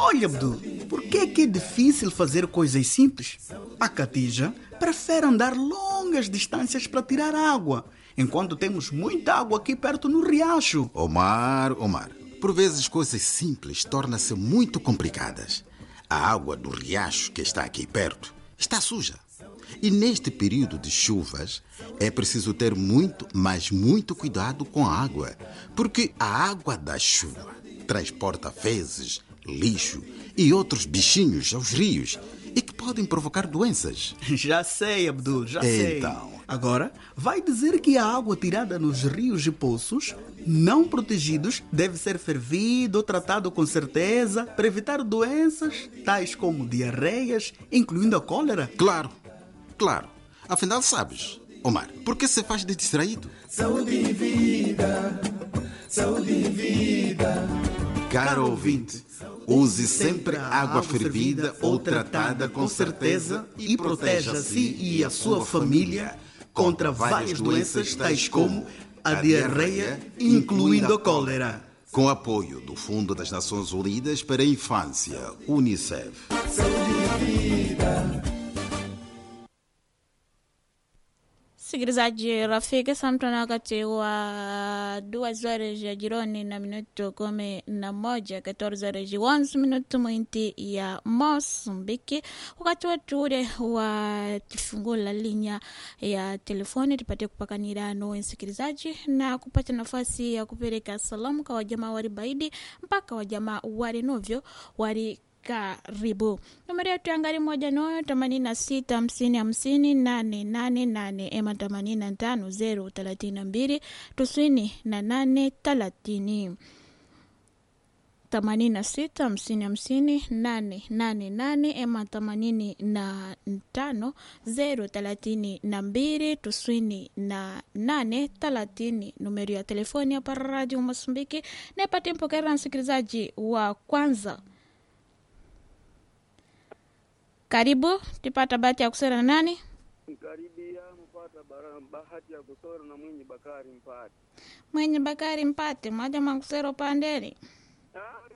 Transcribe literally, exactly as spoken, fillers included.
Olha, Abdul, por que é que é difícil fazer coisas simples? A Catija prefere andar longas distâncias para tirar água, enquanto temos muita água aqui perto no riacho. Omar, Omar, por vezes coisas simples tornam-se muito complicadas. A água do riacho que está aqui perto está suja. E neste período de chuvas é preciso ter muito, mas muito cuidado com a água, porque a água da chuva transporta fezes, lixo e outros bichinhos aos rios e que podem provocar doenças. Já sei, Abdul, já sei. Então. Agora, vai dizer que a água tirada nos rios e poços, não protegidos, deve ser fervida ou tratada com certeza para evitar doenças tais como diarreias, incluindo a cólera? Claro, claro. Afinal, sabes, Omar, por que se faz de distraído? Saúde e vida, saúde e vida. Caro ouvinte, use sempre água fervida ou tratada com certeza e proteja a si e a sua família contra várias doenças tais como a diarreia, incluindo a cólera. Com apoio do Fundo das Nações Unidas para a Infância, UNICEF. Saúde e vida. Msikilizaji rafiki, samtana wakati wa duas horas ya jironi na minuto kumi na moja quatorze horas e onze minuto mwinti ya Mosambiki. Wakati wetu ule wa kifungula linya ya telefoni tupate kupakanira no msikilizaji na kupata nafasi ya kupeleka salamu kwa wajamaa wari baidi mpaka wajamaa wari novyo wari karibu. Numeri yetu angari moja noyo themanini na sita hamsini hamsini nane nane nane ema themanini na tano zero thelathini na mbili tisini na nane thelathini. themanini na sita hamsini hamsini nane nane nane ema themanini na tano zero thelathini na mbili tisini na nane thelathini. Numeri ya telefoni hapa Radio Mosambiki. Nepate mpokera msikilizaji wa kwanza. Karibu, tipata bahati ya kusera na nani? Karibia mpata bahati ya kusora na Mwenye Bakari Mpate. Mwenye Bakari Mpate, maja makusero pandeni. Ah,